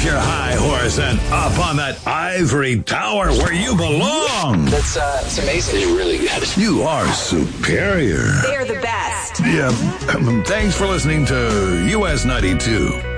off your high horse and up on that ivory tower where you belong. It's amazing. They really got it. You are superior. They're the best. Yeah. Thanks for listening to US 92.